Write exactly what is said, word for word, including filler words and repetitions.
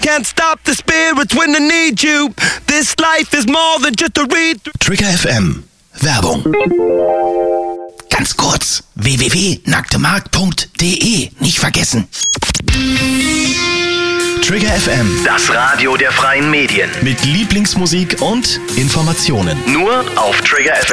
can't stop the spirits when they need you. This life is more than just a read. Trigger F M. Werbung. Ganz kurz. w w w punkt nacktemarkt punkt de. Nicht vergessen. Trigger F M. Das Radio der freien Medien. Mit Lieblingsmusik und Informationen. Nur auf Trigger F M.